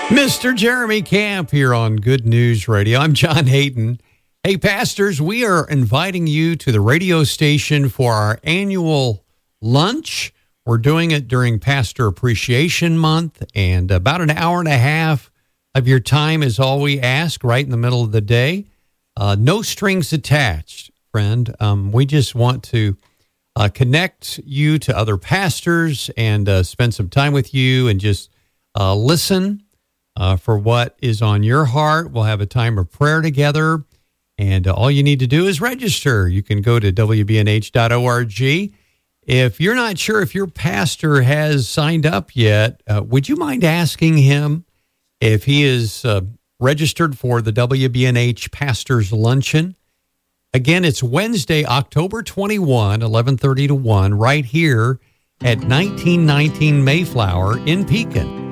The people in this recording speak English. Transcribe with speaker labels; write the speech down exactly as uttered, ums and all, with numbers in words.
Speaker 1: Mister Jeremy Camp here on Good News Radio. I'm John Hayden. Hey, pastors, we are inviting you to the radio station for our annual lunch. We're doing it during Pastor Appreciation Month, and about an hour and a half of your time is all we ask right in the middle of the day. Uh, no strings attached, friend. Um, we just want to uh, connect you to other pastors and uh, spend some time with you and just uh, listen Uh, for what is on your heart. We'll have a time of prayer together, and uh, all you need to do is register. You can go to W B N H dot org. If you're not sure if your pastor has signed up yet, uh, would you mind asking him if he is uh, registered for the W B N H Pastors Luncheon? Again, it's Wednesday, October twenty-first, eleven thirty to one, right here at nineteen nineteen Mayflower in Pekin.